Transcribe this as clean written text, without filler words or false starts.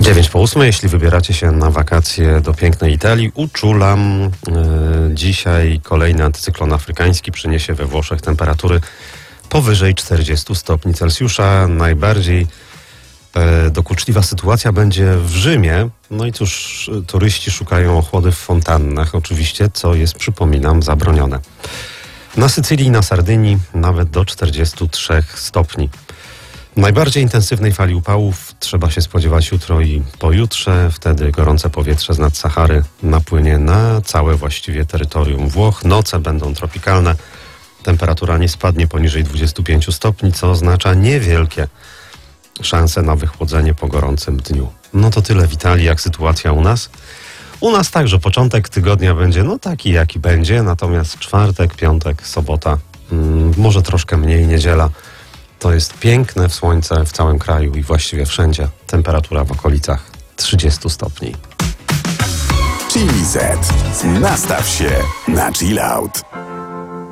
9:08. Jeśli wybieracie się na wakacje do pięknej Italii, uczulam. Dzisiaj kolejny antycyklon afrykański przyniesie we Włoszech temperatury powyżej 40 stopni Celsjusza. Najbardziej dokuczliwa sytuacja będzie w Rzymie. No i cóż, turyści szukają ochłody w fontannach, oczywiście, co jest, przypominam, zabronione. Na Sycylii i na Sardynii nawet do 43 stopni. Najbardziej intensywnej fali upałów trzeba się spodziewać jutro i pojutrze. Wtedy gorące powietrze z nad Sahary napłynie na całe właściwie terytorium Włoch. Noce będą tropikalne. Temperatura nie spadnie poniżej 25 stopni, co oznacza niewielkie szanse na wychłodzenie po gorącym dniu. No to tyle w Italii, jak sytuacja u nas. U nas także początek tygodnia będzie taki, jaki będzie, natomiast czwartek, piątek, sobota, może troszkę mniej, niedziela. To jest piękne w słońce w całym kraju i właściwie wszędzie. Temperatura w okolicach 30 stopni. Chili Z. Nastaw się na chill out.